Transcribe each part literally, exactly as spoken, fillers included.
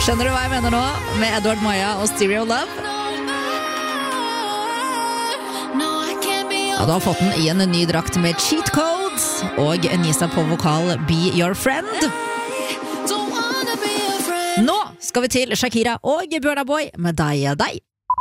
Skjønner du hva jeg mener nå? Med Edward Moya og Stereo Love. Ja, du har fått den i en ny drakt med cheat codes og Nisa på vokal Be Your Friend. Nå skal vi til Shakira og Burna Boy med Deg Deg.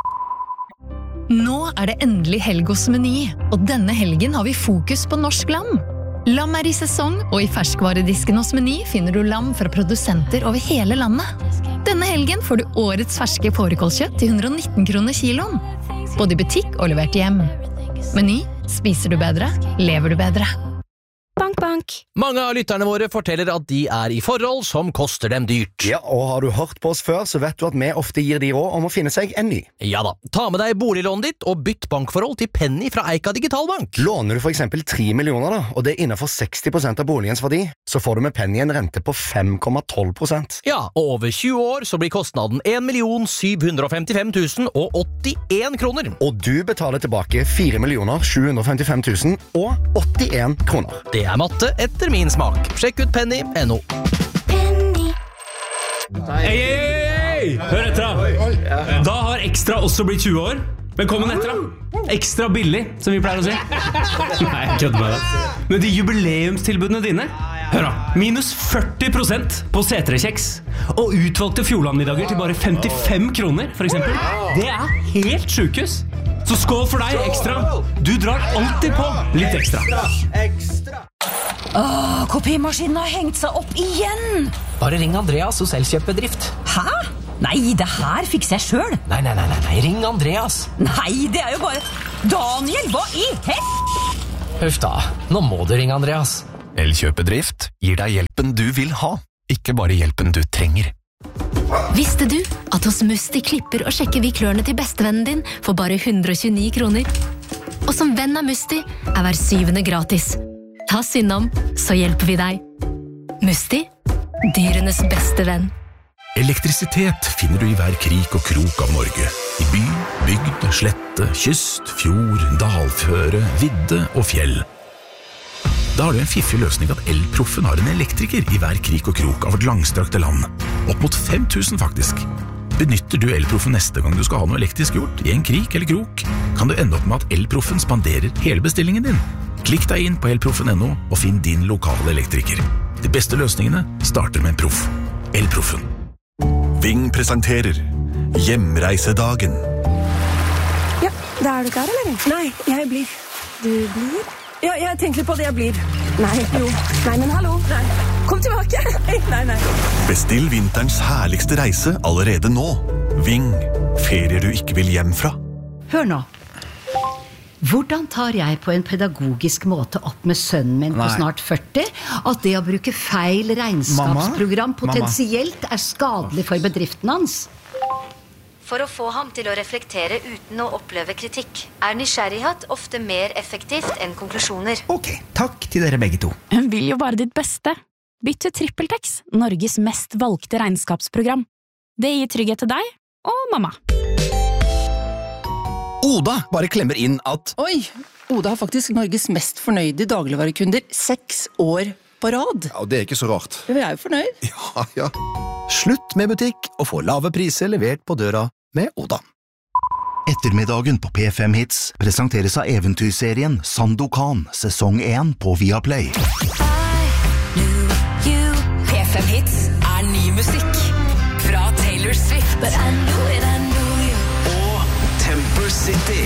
Nå er det endelig helg hos Meny, og denne helgen har vi fokus på norsk lam. Lam er i sesong, og i ferskvaredisken hos Meny finner du lam fra produsenter over hele landet. Denne helgen får du årets ferske fårikålkjøtt til hundre og nitten kroner kiloen. Både i butikk og levert hjem. Meny, spiser du bedre, lever du bedre. Bank, bank. Mange av lytterne våre forteller at de er i forhold som koster dem dyrt. Ja, og har du hørt på oss før, så vet du at vi ofte gir de råd om å finne seg en ny. Ja da, ta med deg boliglånet ditt og bytt bankforhold til Penny fra Eika Digitalbank. Låner du for eksempel tre millioner da, og det er innenfor seksti prosent av boligens verdi, så får du med Penny en rente på fem komma tolv prosent. Ja, og over tjue år så blir kostnaden en million syv hundre og femtifem tusen og åttien kroner. Og du betaler tilbake fire millioner sju hundre og femtifem tusen og åttien kroner. Det er matte etter min smak. Sjekk ut penny punktum no. Penny. Hei, hei, hei! Hør etter da. Da har Ekstra også blitt tjue år. Velkommen etter da. Ekstra billig, som vi pleier å si. Nei, jeg kødder med det. Men de jubileumstilbudene dine, hør da, minus førti prosent på C tre kjeks, og utvalgte Fjordlandmiddager til bare femtifem kroner, for eksempel. Det er helt sjukehus. Så skål for deg, Ekstra. Du drar alltid på litt ekstra. Åh, kopimaskinen har hengt seg opp igjen! Bare ring Andreas hos Elkjøpbedrift. Hæ? Nei, det her fikser jeg selv. Nei, nei, nei, nei, ring Andreas. Nei, det er jo bare... Daniel, hva i hel... Huff da, nå må du ringe Andreas. Elkjøpbedrift gir deg hjelpen du vil ha, ikke bare hjelpen du trenger. Visste du at hos Musti klipper og sjekker vi klørne til bestevennen din for bare hundre og tjueni kroner? Og som venn av Musti er hver syvende gratis. Ta synd om, så hjelper vi deg. Musti, dyrenes beste venn. Elektrisitet finner du i hver krik og krok av Norge. I by, bygd, slette, kyst, fjord, dalføre, vidde og fjell. Da har du en fiffig løsning at Elproffen har en elektriker i hver krik og krok av vårt langstrakte land. Opp mot fem tusen faktisk. Benytter du Elproffen neste gang du skal ha noe elektrisk gjort i en krik eller krok, kan du ende opp med at Elproffen spanderer hele bestillingen din. Klikk deg inn på elproffen punktum no og finn din lokale elektriker. De beste løsningene starter med en proff. Elproffen. Ving presenterer Hjemreisedagen. Ja, da er du klar, eller? Nei, jeg blir. Du blir? Ja, jeg tenker litt på det jeg blir. Nei, jo. Nei, men hallo. Nei. Kom tilbake. Nei, nei. Bestill vinterens herligste reise allerede nå. Ving. Ferier du ikke vil hjem fra. Hør nå. Hvordan tar jeg på en pedagogisk måte opp med sønnen min på Nei. snart førti at det å bruke feil regnskapsprogram Mamma? potensielt er skadelig for bedriften hans? For å få ham til å reflektere uten å oppleve kritikk, er nysgjerrighet ofte mer effektivt enn konklusjoner. Ok, takk til dere begge to. Hun vil jo bare ditt beste. Bytt til TrippelTex, Norges mest valgte regnskapsprogram. Det gir trygghet til deg og mamma. Oda bare klemmer inn at Oi, Oda har faktisk Norges mest fornøyde dagligvarekunder seks år på rad. Ja, og det er ikke så rart. Vi er jo fornøyd. Ja, ja. slutt med butikk og få lave priser levert på døra med Oda. Ettermiddagen på P fem Hits presenteres av eventyrserien Sandokan, sesong én på Viaplay. P fem Hits er ny musikk fra Taylor Swift. But I knew it, I knew you. Og Temper City.